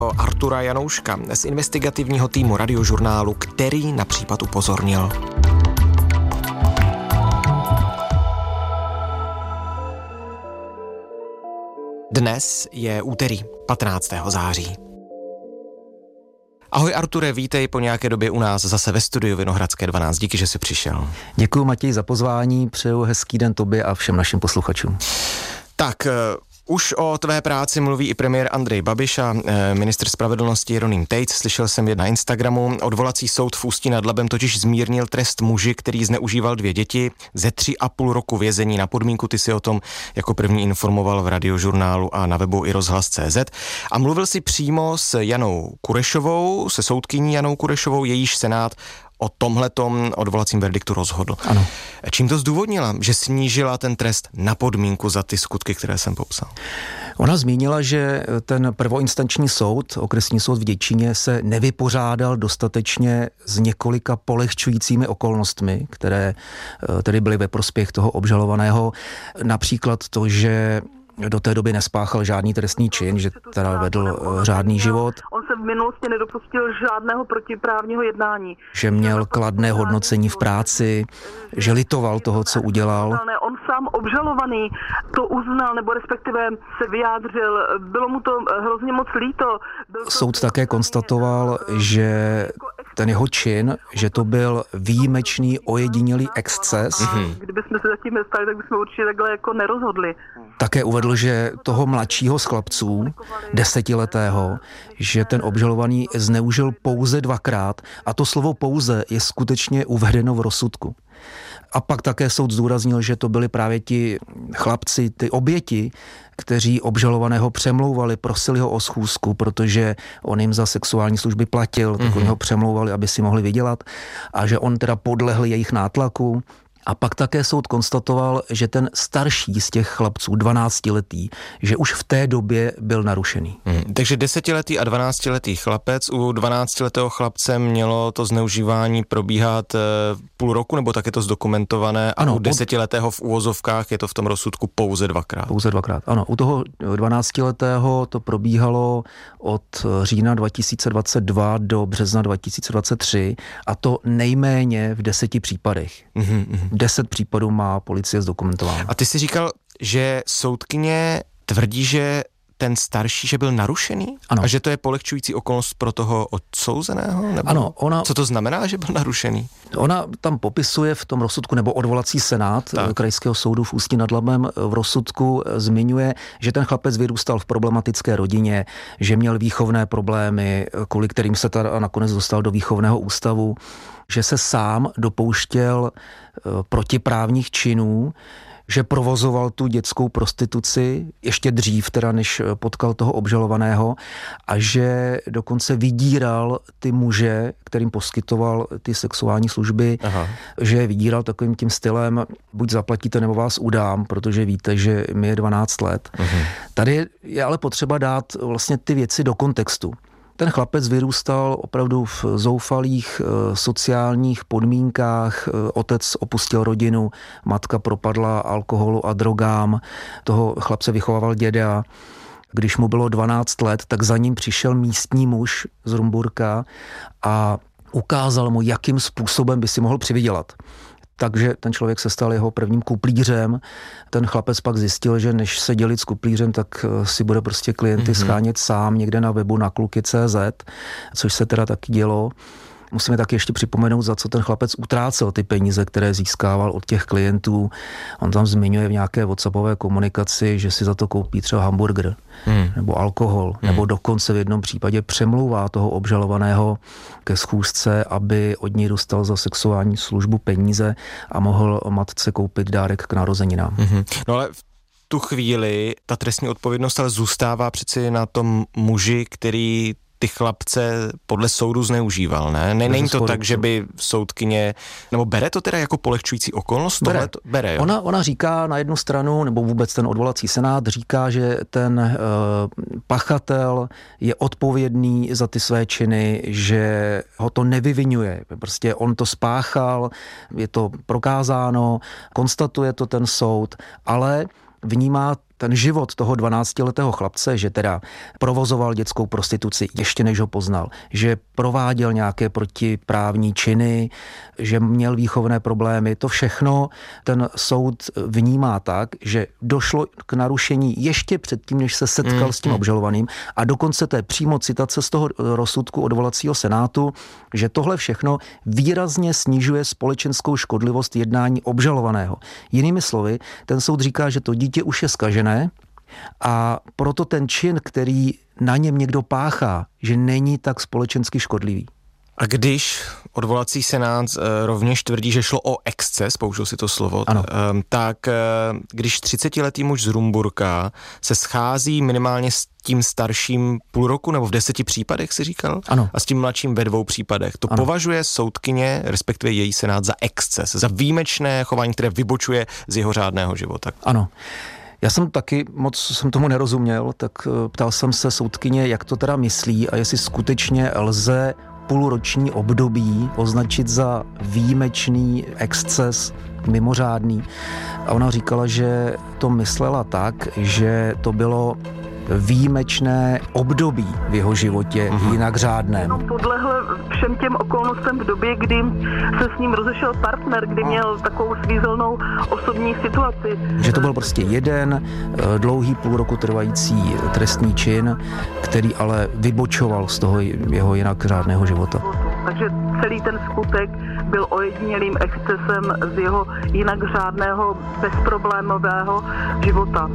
Artura Janouška z investigativního týmu Radiožurnálu, který na případ upozornil. Dnes je úterý 15. září. Ahoj Arture, vítej po nějaké době u nás zase ve studiu Vinohradské 12. Díky, že jsi přišel. Děkuji, Matěj, za pozvání, přeju hezký den tobě a všem našim posluchačům. Tak, už o tvé práci mluví i premiér Andrej Babiš a ministr spravedlnosti Jeroným Tejc. Slyšel jsem je na Instagramu. Odvolací soud v Ústí nad Labem totiž zmírnil trest muži, který zneužíval 2 děti ze 3,5 roku vězení na podmínku. Ty si o tom jako první informoval v Radiožurnálu a na webu i rozhlas.cz. A mluvil si přímo s Janou Kurešovou, se soudkyní Janou Kurešovou, jejíž senát o tomhletom odvolacím verdiktu rozhodl. Ano. Čím to zdůvodnila, že snížila ten trest na podmínku za ty skutky, které jsem popsal? Ona zmínila, že ten prvoinstanční soud, okresní soud v Děčíně, se nevypořádal dostatečně s několika polehčujícími okolnostmi, které tedy byly ve prospěch toho obžalovaného. Například to, že do té doby nespáchal žádný trestný čin, že teda vedl řádný život. On se v minulosti nedopustil žádného protiprávního jednání. Že měl kladné hodnocení v práci, že litoval toho, co udělal. On sám obžalovaný to uznal, nebo respektive se vyjádřil. Bylo mu to hrozně moc líto. Soud také konstatoval, že ten jeho čin, že to byl výjimečný, ojedinělý exces. Kdybychom se zatím nestali, tak bychom určitě takhle jako nerozhodli. Také uvedl, že toho mladšího z chlapců, 10letého, že ten obžalovaný zneužil pouze 2krát a to slovo pouze je skutečně uvedeno v rozsudku. A pak také soud zdůraznil, že to byli právě ti chlapci, ty oběti, kteří obžalovaného přemlouvali, prosili ho o schůzku, protože on jim za sexuální služby platil, tak oni ho přemlouvali, aby si mohli vydělat a že on teda podlehl jejich nátlaku. A pak také soud konstatoval, že ten starší z těch chlapců, 12letý, že už v té době byl narušený. Takže 10letý a 12letý chlapec, u 12letého chlapce mělo to zneužívání probíhat půl roku, nebo tak je to zdokumentované, a ano, u 10letého v úvozovkách je to v tom rozsudku pouze 2krát. Pouze 2krát, ano. U toho 12letého to probíhalo od října 2022 do března 2023 a to nejméně v 10 případech. 10 případů má policie zdokumentováno. A ty jsi říkal, že soudkyně tvrdí, že ten starší, že byl narušený? Ano. A že to je polehčující okolnost pro toho odsouzeného? Nebo ano, co to znamená, že byl narušený? Ona tam popisuje v tom rozsudku, nebo odvolací senát Krajského soudu v Ústí nad Labem v rozsudku zmiňuje, že ten chlapec vyrůstal v problematické rodině, že měl výchovné problémy, kvůli kterým se teda nakonec dostal do výchovného ústavu, že se sám dopouštěl protiprávních činů, že provozoval tu dětskou prostituci ještě dřív, teda než potkal toho obžalovaného, a že dokonce vydíral ty muže, kterým poskytoval ty sexuální služby, že je vydíral takovým tím stylem, buď zaplatíte, nebo vás udám, protože víte, že mi je 12 let. Tady je ale potřeba dát vlastně ty věci do kontextu. Ten chlapec vyrůstal opravdu v zoufalých sociálních podmínkách, otec opustil rodinu, matka propadla alkoholu a drogám, toho chlapce vychovával děda. Když mu bylo 12 let, tak za ním přišel místní muž z Rumburka a ukázal mu, jakým způsobem by si mohl přivydělat. Takže ten člověk se stal jeho prvním kuplířem. Ten chlapec pak zjistil, že než se dělit s kuplířem, tak si bude prostě klienty schánět sám někde na webu na kluky.cz, což se teda taky dělo. Musíme taky ještě připomenout, za co ten chlapec utrácel ty peníze, které získával od těch klientů. On tam zmiňuje v nějaké WhatsAppové komunikaci, že si za to koupí třeba hamburger nebo alkohol, nebo dokonce v jednom případě přemlouvá toho obžalovaného ke schůzce, aby od něj dostal za sexuální službu peníze a mohl matce koupit dárek k narozeninám. No ale v tu chvíli ta trestní odpovědnost ale zůstává přeci na tom muži, který ty chlapce podle soudu zneužíval, ne? Není to tak, že by soudkyně, nebo bere to teda jako polehčující okolnost? Bere, jo? Ona říká na jednu stranu, nebo vůbec ten odvolací senát říká, že ten pachatel je odpovědný za ty své činy, že ho to nevyvinuje. Prostě on to spáchal, je to prokázáno, konstatuje to ten soud, ale vnímá ten život toho 12letého chlapce, že teda provozoval dětskou prostituci ještě než ho poznal, že prováděl nějaké protiprávní činy, že měl výchovné problémy, to všechno ten soud vnímá tak, že došlo k narušení ještě předtím, než se setkal s tím obžalovaným, a dokonce to je přímo citace z toho rozsudku odvolacího senátu, že tohle všechno výrazně snižuje společenskou škodlivost jednání obžalovaného. Jinými slovy, ten soud říká, že to dítě už je zkažené a proto ten čin, který na něm někdo páchá, že není tak společensky škodlivý. A když odvolací senát rovněž tvrdí, že šlo o exces, použil si to slovo, tak když 30letý muž z Rumburka se schází minimálně s tím starším půl roku nebo v 10 případech, si říkal? Ano. A s tím mladším ve 2 případech. To považuje soudkyně, respektive její senát, za exces, za výjimečné chování, které vybočuje z jeho řádného života. Ano. Já jsem taky moc tomu nerozuměl, tak ptal jsem se soudkyně, jak to teda myslí a jestli skutečně lze půlroční období označit za výjimečný exces, mimořádný. A ona říkala, že to myslela tak, že to bylo výjimečné období v jeho životě, jinak řádném. Podlehle všem těm okolnostem v době, kdy se s ním rozešel partner, kdy měl takovou svízelnou osobní situaci. Že to byl prostě jeden dlouhý půl roku trvající trestný čin, který ale vybočoval z toho jeho jinak řádného života. Takže celý ten skutek byl ojedinělým excesem z jeho jinak řádného, bezproblémového života.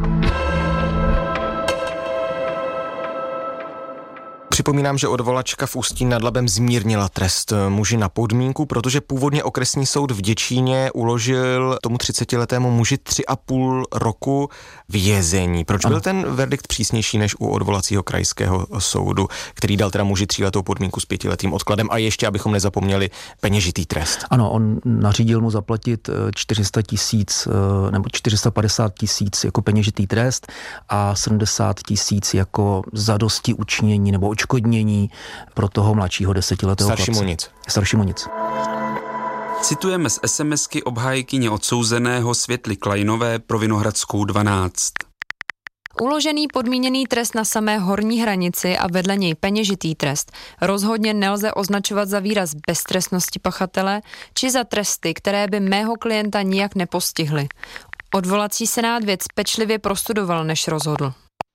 Připomínám, že odvolačka v Ústí nad Labem zmírnila trest muži na podmínku, protože původně okresní soud v Děčíně uložil tomu 30letému muži 3,5 roku vězení. Proč byl ten verdikt přísnější než u odvolacího krajského soudu, který dal teda muži 3letou podmínku s 5letým odkladem a ještě, abychom nezapomněli, peněžitý trest? Ano, on nařídil mu zaplatit 400 000 nebo 450 000 jako peněžitý trest a 70 000 jako zadosti učinění nebo odškodnění pro toho mladšího 10letého chlapce. Staršímu nic. Citujeme z SMSky obhájkyně odsouzeného Světly Klajnové pro Vinohradskou 12. Uložený podmíněný trest na samé horní hranici a vedle něj peněžitý trest rozhodně nelze označovat za výraz beztrestnosti pachatele či za tresty, které by mého klienta nijak nepostihly. Odvolací senát věc pečlivě prostudoval, než rozhodl.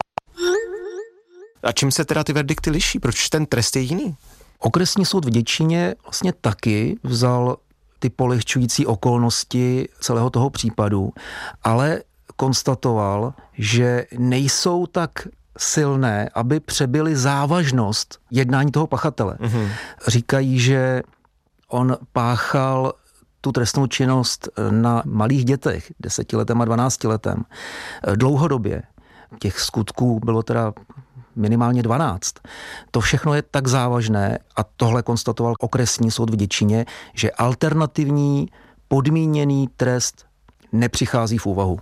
A čím se teda ty verdikty liší? Proč ten trest je jiný? Okresní soud v Děčíně vlastně taky vzal ty polehčující okolnosti celého toho případu, ale konstatoval, že nejsou tak silné, aby přebyly závažnost jednání toho pachatele. Říkají, že on páchal tu trestnou činnost na malých dětech, 10letém a 12letém. Dlouhodobě těch skutků bylo teda minimálně 12. To všechno je tak závažné a tohle konstatoval okresní soud v Děčíně, že alternativní podmíněný trest nepřichází v úvahu.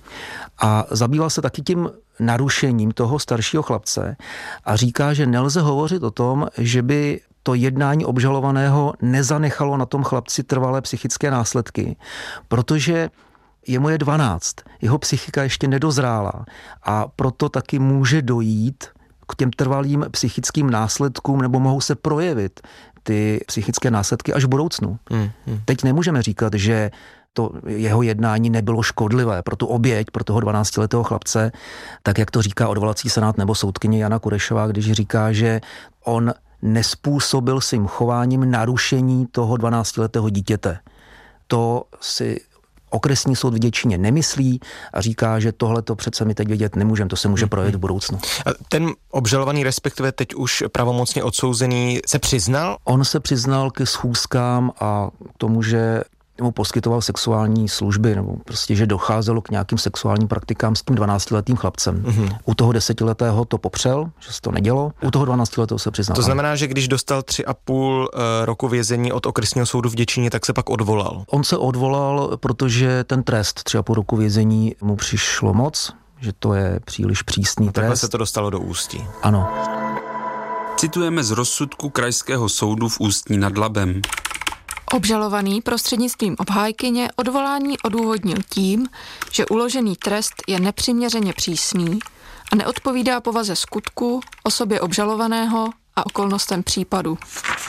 A zabýval se taky tím narušením toho staršího chlapce a říká, že nelze hovořit o tom, že by to jednání obžalovaného nezanechalo na tom chlapci trvalé psychické následky, protože jemu je 12, jeho psychika ještě nedozrála a proto taky může dojít k těm trvalým psychickým následkům nebo mohou se projevit ty psychické následky až v budoucnu. Teď nemůžeme říkat, že to jeho jednání nebylo škodlivé pro tu oběť, pro toho 12letého chlapce, tak jak to říká odvolací senát nebo soudkyně Jana Kurešová, když říká, že on nespůsobil svým chováním narušení toho 12letého dítěte. To si okresní soud v Děčíně nemyslí a říká, že tohle to přece my teď vědět nemůžeme, to se může projevit v budoucnu. Ten obžalovaný, respektive teď už pravomocně odsouzený, se přiznal? On se přiznal ke schůzkám a k tomu, že mu poskytoval sexuální služby, nebo prostě, že docházelo k nějakým sexuálním praktikám s tím 12letým chlapcem. U toho 10letého to popřel, že se to nedělo, u toho 12letého se přiznal. To znamená, že když dostal 3,5 roku vězení od okresního soudu v Děčíně, tak se pak odvolal? On se odvolal, protože ten trest 3,5 roku vězení mu přišlo moc, že to je příliš přísný trest. Takhle se to dostalo do Ústí. Ano. Citujeme z rozsudku Krajského soudu v Ústí nad Labem. Obžalovaný prostřednictvím obhájkyně odvolání odůvodnil tím, že uložený trest je nepřiměřeně přísný a neodpovídá povaze skutku, osobě obžalovaného a okolnostem případu.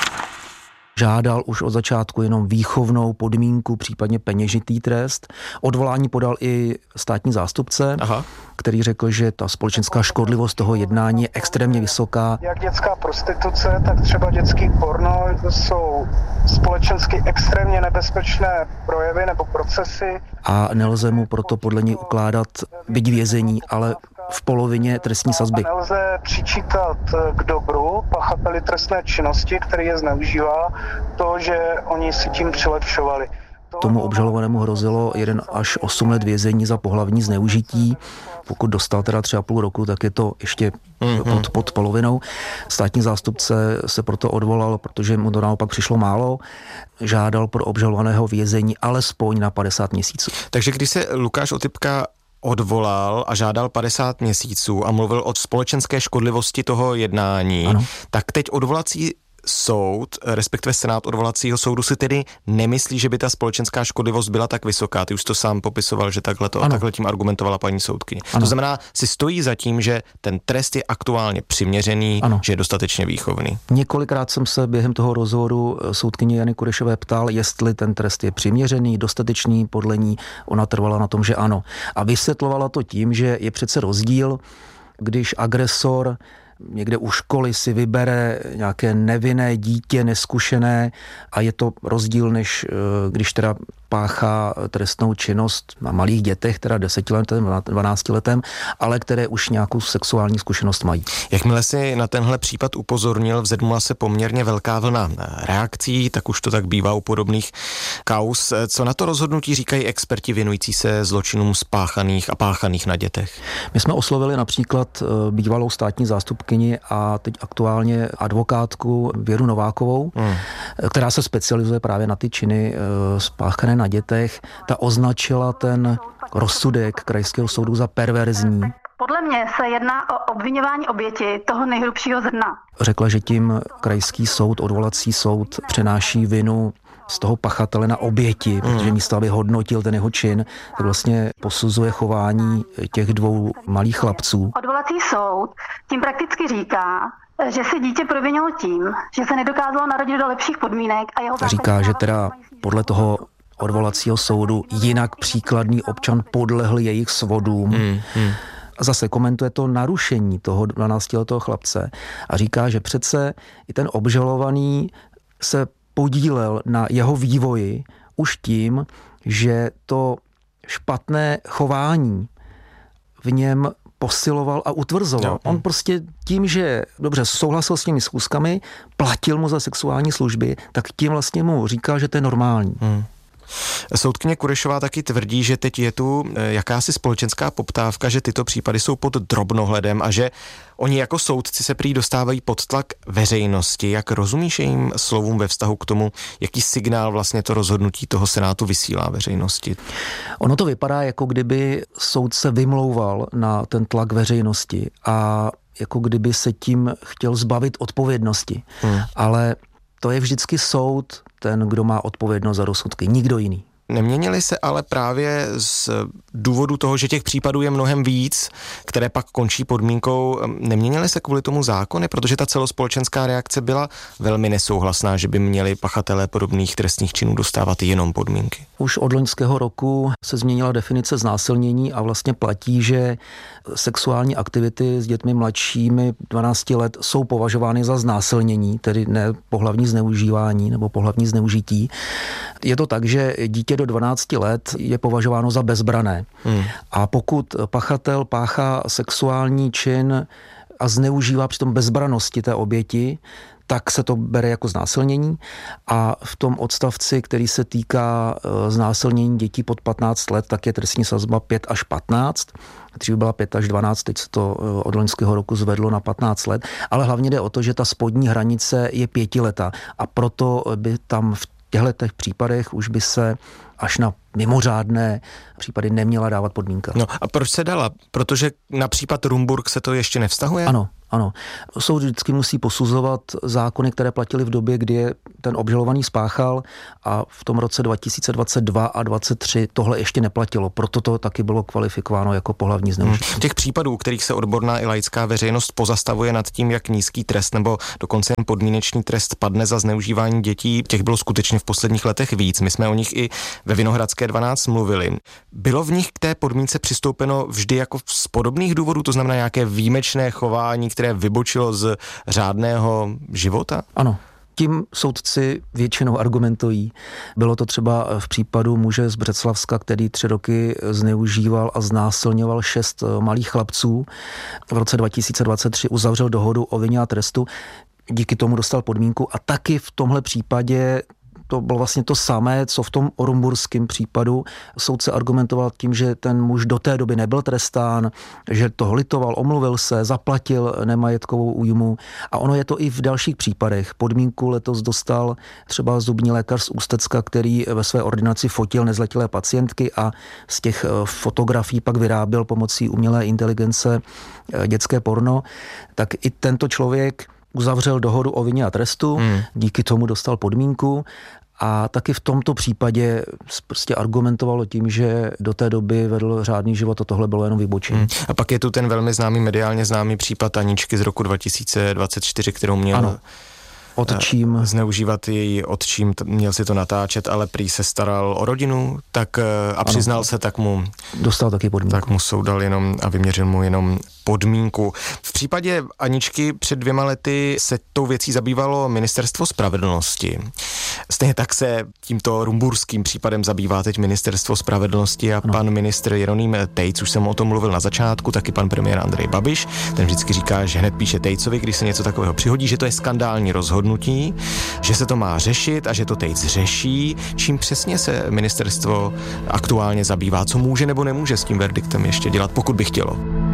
Žádal už od začátku jenom výchovnou podmínku, případně peněžitý trest. Odvolání podal i státní zástupce, který řekl, že ta společenská škodlivost toho jednání je extrémně vysoká. Jak dětská prostituce, tak třeba dětský porno jsou společensky extrémně nebezpečné projevy nebo procesy. A nelze mu proto podle něj ukládat byť vězení, ale v polovině trestní sazby. Nelze přičítat k dobru pachateli trestné činnosti, který je zneužívá, to, že oni si tím přilepšovali. Tomu obžalovanému hrozilo 1 až 8 let vězení za pohlavní zneužití. Pokud dostal teda 3,5 roku, tak je to ještě pod polovinou. Státní zástupce se proto odvolal, protože mu to naopak přišlo málo. Žádal pro obžalovaného vězení alespoň na 50 měsíců. Takže když se Lukáš Otypka odvolal a žádal 50 měsíců a mluvil o společenské škodlivosti toho jednání, tak teď odvolací soud, respektive senát odvolacího soudu si tedy nemyslí, že by ta společenská škodlivost byla tak vysoká. Ty už to sám popisoval, že takhle tím argumentovala paní soudkyně. To znamená, si stojí za tím, že ten trest je aktuálně přiměřený, že je dostatečně výchovný. Několikrát jsem se během toho rozhovoru soudkyně Jany Kurešové ptal, jestli ten trest je přiměřený, dostatečný, podle ní ona trvala na tom, že ano. A vysvětlovala to tím, že je přece rozdíl, když agresor někde u školy si vybere nějaké nevinné dítě, neskušené, a je to rozdíl, než když teda páchá trestnou činnost na malých dětech, teda 10letem, 12letem, ale které už nějakou sexuální zkušenost mají. Jakmile si na tenhle případ upozornil, vzedmula se poměrně velká vlna reakcí, tak už to tak bývá u podobných kauz. Co na to rozhodnutí říkají experti věnující se zločinům spáchaných a páchaných na dětech? My jsme oslovili například bývalou státní zástupkyni a teď aktuálně advokátku Věru Novákovou, která se specializuje právě na ty činy spáchané na dětech. Ta označila ten rozsudek krajského soudu za perverzní. Podle mě se jedná o obviňování oběti toho nejhrubšího zrna. Řekla, že tím krajský soud, odvolací soud přenáší vinu z toho pachatele na oběti, protože místo, aby hodnotil ten jeho čin, tak vlastně posuzuje chování těch 2 malých chlapců. Odvolací soud tím prakticky říká, že se dítě provinilo tím, že se nedokázalo narodit do lepších podmínek a jeho říká, že teda podle toho odvolacího soudu jinak příkladný občan podlehl jejich svodům. A zase komentuje to narušení toho 12letého chlapce a říká, že přece i ten obžalovaný se podílel na jeho vývoji už tím, že to špatné chování v něm posiloval a utvrzoval. On prostě tím, že dobře souhlasil s těmi schůzkami, platil mu za sexuální služby, tak tím vlastně mu říkal, že to je normální. Soudkyně Kurešová taky tvrdí, že teď je tu jakási společenská poptávka, že tyto případy jsou pod drobnohledem a že oni jako soudci se prý dostávají pod tlak veřejnosti. Jak rozumíš jejím slovům ve vztahu k tomu, jaký signál vlastně to rozhodnutí toho senátu vysílá veřejnosti? Ono to vypadá, jako kdyby soud se vymlouval na ten tlak veřejnosti a jako kdyby se tím chtěl zbavit odpovědnosti. Ale to je vždycky soud, ten, kdo má odpovědnost za rozsudky, nikdo jiný. Neměnily se ale právě z důvodu toho, že těch případů je mnohem víc, které pak končí podmínkou, neměnily se kvůli tomu zákony, protože ta celospolečenská reakce byla velmi nesouhlasná, že by měli pachatelé podobných trestných činů dostávat jenom podmínky. Už od loňského roku se změnila definice znásilnění a vlastně platí, že sexuální aktivity s dětmi mladšími 12 let jsou považovány za znásilnění, tedy ne pohlavní zneužívání nebo pohlavní zneužití. Je to tak, že dítě do 12 let je považováno za bezbrané. A pokud pachatel páchá sexuální čin a zneužívá přitom bezbranosti té oběti, tak se to bere jako znásilnění a v tom odstavci, který se týká znásilnění dětí pod 15 let, tak je trestní sazba 5 až 15. Dřív byla 5 až 12, teď se to od loňského roku zvedlo na 15 let, ale hlavně jde o to, že ta spodní hranice je 5letá a proto by tam v těchto případech už by se až na mimořádné případy neměla dávat podmínka. No a proč se dala? Protože na případ Rumburk se to ještě nevztahuje? Ano. Ano. Soud vždycky musí posuzovat zákony, které platily v době, kdy je ten obžalovaný spáchal, a v tom roce 2022 a 2023 tohle ještě neplatilo. Proto to taky bylo kvalifikováno jako pohlavní zneužití. Těch případů, kterých se odborná i laická veřejnost pozastavuje nad tím, jak nízký trest nebo dokonce jen podmínečný trest padne za zneužívání dětí, těch bylo skutečně v posledních letech víc. My jsme o nich i ve Vinohradské 12 mluvili. Bylo v nich k té podmínce přistoupeno vždy jako z podobných důvodů, to znamená nějaké výjimečné chování, které vybočilo z řádného života? Ano. Tím soudci většinou argumentují. Bylo to třeba v případu muže z Břeclavska, který 3 roky zneužíval a znásilňoval 6 malých chlapců. V roce 2023 uzavřel dohodu o vině a trestu. Díky tomu dostal podmínku a taky v tomhle případě to bylo vlastně to samé, co v tom orumburském případu. Soudce argumentoval tím, že ten muž do té doby nebyl trestán, že toho litoval, omluvil se, zaplatil nemajetkovou újmu. A ono je to i v dalších případech. Podmínku letos dostal třeba zubní lékař z Ústecka, který ve své ordinaci fotil nezletilé pacientky a z těch fotografií pak vyráběl pomocí umělé inteligence dětské porno. Tak i tento člověk uzavřel dohodu o vině a trestu, díky tomu dostal podmínku a taky v tomto případě prostě argumentovalo tím, že do té doby vedl řádný život a tohle bylo jenom vybočení. A pak je tu ten velmi známý, mediálně známý případ Aničky z roku 2024, kterou měl otčím zneužívat její otčím, měl si to natáčet, ale prý se staral o rodinu, tak a přiznal se, tak mu dostal taky podmínku. Tak mu soud dal jenom a vyměřil mu jenom podmínku. V případě Aničky před 2 lety se tou věcí zabývalo Ministerstvo spravedlnosti. Stejně tak se tímto rumburským případem zabývá teď Ministerstvo spravedlnosti a pan ministr Jeroným Tejc, už jsem o tom mluvil na začátku, taky pan premiér Andrej Babiš, ten vždycky říká, že hned píše Tejcovi, když se něco takového přihodí, že to je skandální rozhodnutí, že se to má řešit a že to Tejc řeší. Čím přesně se ministerstvo aktuálně zabývá, co může nebo nemůže s tím verdiktem ještě dělat, pokud by chtělo?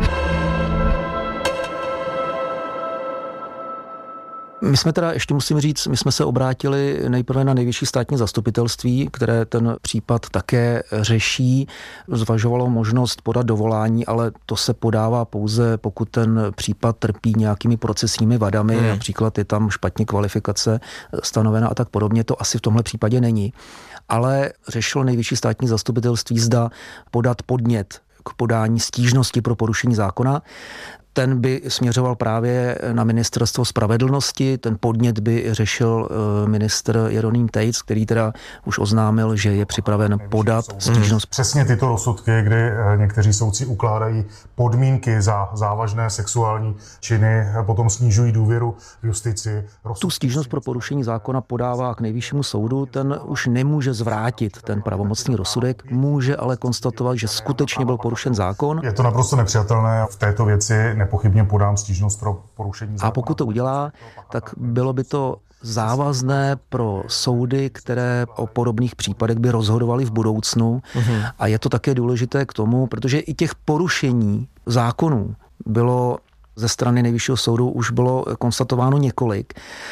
My jsme teda, ještě musím říct, my jsme se obrátili nejprve na nejvyšší státní zastupitelství, které ten případ také řeší. Zvažovalo možnost podat dovolání, ale to se podává pouze, pokud ten případ trpí nějakými procesními vadami, například je tam špatně kvalifikace stanovena a tak podobně. To asi v tomhle případě není. Ale řešilo nejvyšší státní zastupitelství, zda podat podnět k podání stížnosti pro porušení zákona. Ten by směřoval právě na Ministerstvo spravedlnosti, ten podnět by řešil ministr Jeroným Tejc, který teda už oznámil, že je připraven podat stížnost. Přesně tyto rozsudky, kdy někteří soudci ukládají podmínky za závažné sexuální činy, potom snižují důvěru v justici. Tu stížnost pro porušení zákona podává k nejvyššímu soudu, ten už nemůže zvrátit ten pravomocný rozsudek, může ale konstatovat, že skutečně byl porušen zákon. Je to naprosto nepřijatelné, v této věci nepochybně podám stížnost pro porušení zákona. A pokud to udělá, tak bylo by to závazné pro soudy, které o podobných případech by rozhodovaly v budoucnu. A je to také důležité k tomu, protože i těch porušení zákonů bylo ze strany nejvyššího soudu už bylo konstatováno několik,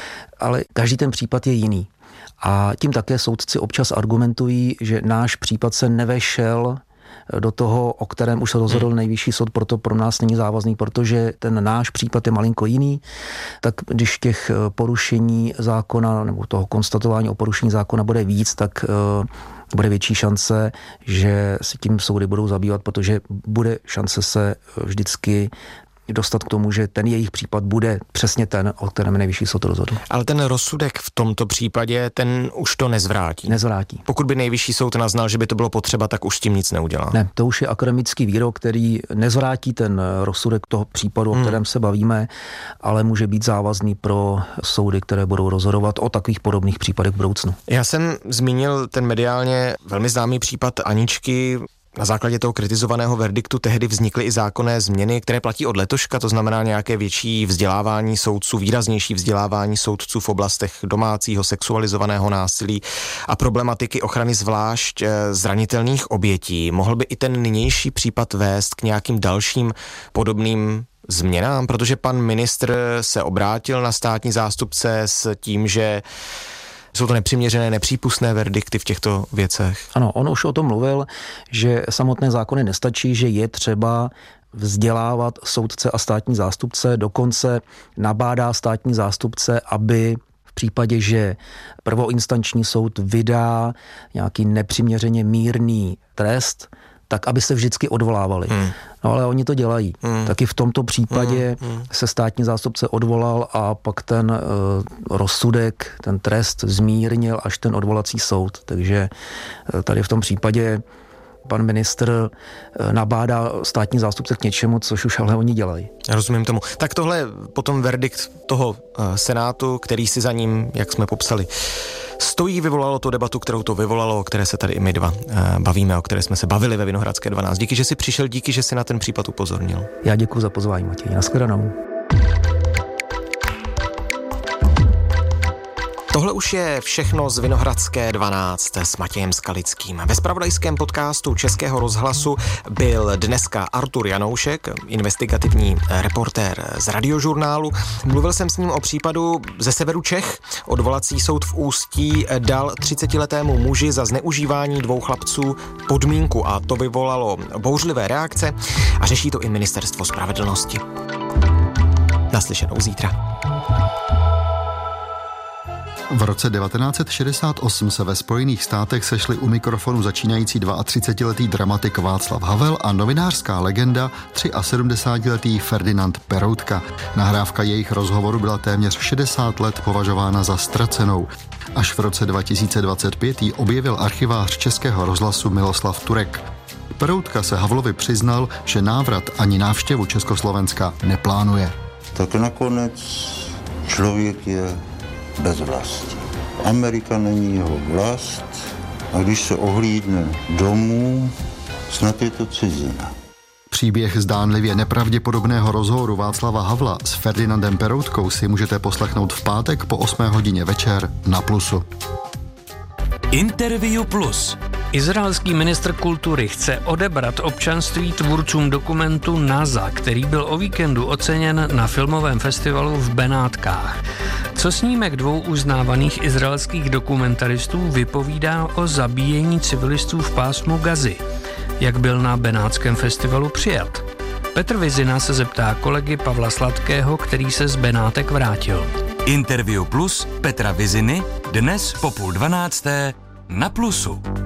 ale každý ten případ je jiný. A tím také soudci občas argumentují, že náš případ se nevešel do toho, o kterém už se rozhodl nejvyšší soud, proto pro nás není závazný, protože ten náš případ je malinko jiný, tak když těch porušení zákona nebo toho konstatování o porušení zákona bude víc, tak bude větší šance, že si tím soudy budou zabývat, protože bude šance se vždycky dostat k tomu, že ten jejich případ bude přesně ten, o kterém nejvyšší soud rozhodl. Ale ten rozsudek v tomto případě, ten už to nezvrátí. Nezvrátí. Pokud by nejvyšší soud naznal, že by to bylo potřeba, tak už s tím nic neudělá. Ne, to už je akademický výrok, který nezvrátí ten rozsudek toho případu, o kterém se bavíme, ale může být závazný pro soudy, které budou rozhodovat o takových podobných případech v budoucnu. Já jsem zmínil ten mediálně velmi známý případ Aničky. Na základě toho kritizovaného verdiktu tehdy vznikly i zákonné změny, které platí od letoška, to znamená nějaké větší vzdělávání soudců, výraznější vzdělávání soudců v oblastech domácího sexualizovaného násilí a problematiky ochrany zvlášť zranitelných obětí. Mohl by i ten nynější případ vést k nějakým dalším podobným změnám, protože pan ministr se obrátil na státní zástupce s tím, že jsou to nepřiměřené, nepřípustné verdikty v těchto věcech? Ano, on už o tom mluvil, že samotné zákony nestačí, že je třeba vzdělávat soudce a státní zástupce, dokonce nabádá státní zástupce, aby v případě, že prvoinstanční soud vydá nějaký nepřiměřeně mírný trest, tak aby se vždycky odvolávali. No ale oni to dělají. Taky v tomto případě se státní zástupce odvolal a pak ten rozsudek, ten trest zmírnil až ten odvolací soud. Takže tady v tom případě pan ministr nabádá státní zástupce k něčemu, což už ale oni dělají. Rozumím tomu. Tak tohle je potom verdikt toho Senátu, který si za ním, jak jsme popsali, stojí, vyvolalo to debatu, kterou to vyvolalo, o které se tady i my dva bavíme, o které jsme se bavili ve Vinohradské 12. Díky, že jsi přišel, díky, že jsi na ten případ upozornil. Já děkuji za pozvání, Matěj. Nashledanou. Tohle už je všechno z Vinohradské 12 s Matějem Skalickým. Ve zpravodajském podcastu Českého rozhlasu byl dneska Artur Janoušek, investigativní reportér z Radiožurnálu. Mluvil jsem s ním o případu ze severu Čech. Odvolací soud v Ústí dal 30letému muži za zneužívání 2 chlapců podmínku a to vyvolalo bouřlivé reakce a řeší to i Ministerstvo spravedlnosti. Naslyšenou zítra. V roce 1968 se ve Spojených státech sešli u mikrofonu začínající 32letý dramatik Václav Havel a novinářská legenda 73letý Ferdinand Peroutka. Nahrávka jejich rozhovoru byla téměř 60 let považována za ztracenou. Až v roce 2025 ji objevil archivář Českého rozhlasu Miloslav Turek. Peroutka se Havlovi přiznal, že návrat ani návštěvu Československa neplánuje. Tak nakonec člověk je bez vlasti. Amerika není jeho vlast a když se ohlídne domů, snad je to cizina. Příběh zdánlivě nepravděpodobného rozhovoru Václava Havla s Ferdinandem Peroutkou si můžete poslechnout v pátek po 8 hodině večer na Plusu. Interview Plus. Izraelský ministr kultury chce odebrat občanství tvůrcům dokumentu NASA, který byl o víkendu oceněn na filmovém festivalu v Benátkách. Co snímek 2 uznávaných izraelských dokumentaristů vypovídá o zabíjení civilistů v pásmu Gazy? Jak byl na Benátském festivalu přijat? Petr Vizina se zeptá kolegy Pavla Sladkého, který se z Benátek vrátil. Interview Plus Petra Viziny dnes po 11:30 na Plusu.